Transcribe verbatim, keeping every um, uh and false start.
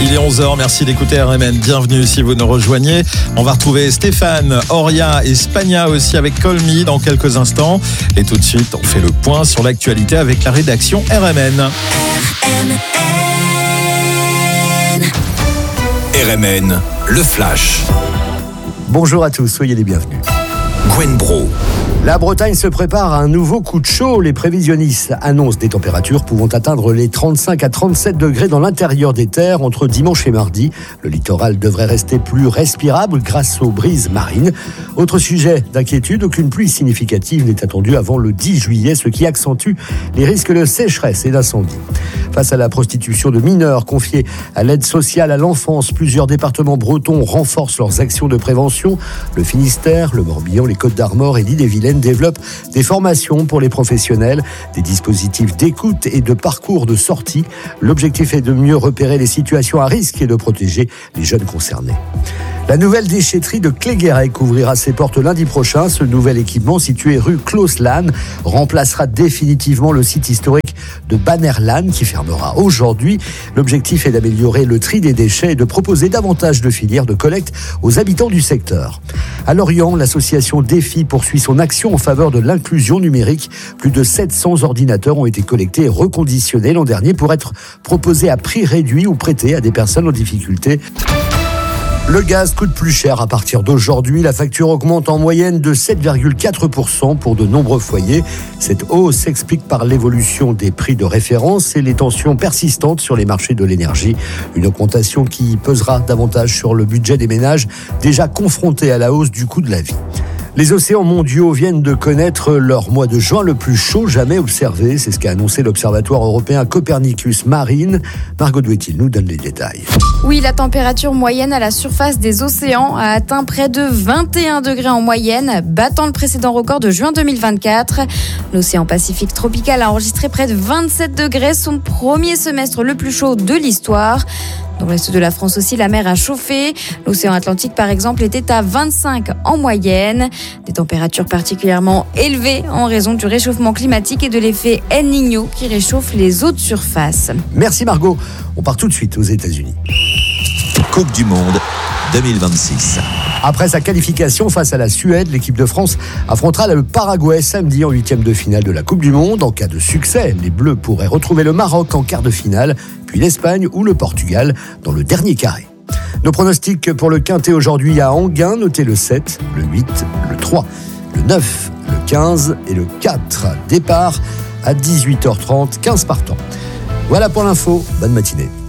Il est onze heures, merci d'écouter R M N. Bienvenue si vous nous rejoignez. On va retrouver Stéphane, Auria et Spagna aussi avec Call Me dans quelques instants. Et tout de suite, on fait le point sur l'actualité avec la rédaction R M N. R M N. R M N, le Flash. Bonjour à tous, soyez les bienvenus. Gwen Bro. La Bretagne se prépare à un nouveau coup de chaud. Les prévisionnistes annoncent des températures pouvant atteindre les trente-cinq à trente-sept degrés dans l'intérieur des terres entre dimanche et mardi. Le littoral devrait rester plus respirable grâce aux brises marines. Autre sujet d'inquiétude, aucune pluie significative n'est attendue avant le dix juillet, ce qui accentue les risques de sécheresse et d'incendie. Face à la prostitution de mineurs confiée à l'aide sociale à l'enfance, plusieurs départements bretons renforcent leurs actions de prévention. Le Finistère, le Morbihan, les Côtes-d'Armor et l'Ille-et-Vilaine développent des formations pour les professionnels, des dispositifs d'écoute et de parcours de sortie. L'objectif est de mieux repérer les situations à risque et de protéger les jeunes concernés. La nouvelle déchetterie de Cléguérec ouvrira ses portes lundi prochain. Ce nouvel équipement, situé rue Clauslan, remplacera définitivement le site historique de Bannerlan qui fermera aujourd'hui. L'objectif est d'améliorer le tri des déchets et de proposer davantage de filières de collecte aux habitants du secteur. À Lorient, l'association Défi poursuit son action en faveur de l'inclusion numérique. Plus de sept cents ordinateurs ont été collectés et reconditionnés l'an dernier pour être proposés à prix réduit ou prêtés à des personnes en difficulté. Le gaz coûte plus cher à partir d'aujourd'hui. La facture augmente en moyenne de sept virgule quatre pour cent pour de nombreux foyers. Cette hausse s'explique par l'évolution des prix de référence et les tensions persistantes sur les marchés de l'énergie. Une augmentation qui pesera davantage sur le budget des ménages déjà confrontés à la hausse du coût de la vie. Les océans mondiaux viennent de connaître leur mois de juin le plus chaud jamais observé. C'est ce qu'a annoncé l'Observatoire européen Copernicus Marine. Margot Douetil nous donne les détails. Oui, la température moyenne à la surface des océans a atteint près de vingt et un degrés en moyenne, battant le précédent record de juin deux mille vingt-quatre. L'océan Pacifique tropical a enregistré près de vingt-sept degrés, son premier semestre le plus chaud de l'histoire. Dans l'est de la France aussi, la mer a chauffé. L'océan Atlantique, par exemple, était à vingt-cinq en moyenne. Des températures particulièrement élevées en raison du réchauffement climatique et de l'effet El Niño qui réchauffe les eaux de surface. Merci Margot. On part tout de suite aux États-Unis. Coupe du Monde deux mille vingt-six. Après sa qualification face à la Suède, l'équipe de France affrontera le Paraguay samedi en huitième de finale de la Coupe du Monde. En cas de succès, les Bleus pourraient retrouver le Maroc en quart de finale, puis l'Espagne ou le Portugal dans le dernier carré. Nos pronostics pour le Quintet aujourd'hui à Enghien, notez le sept, le huit, le trois, le neuf, le quinze et le quatre. Départ à dix-huit heures trente, quinze partants. Voilà pour l'info, bonne matinée.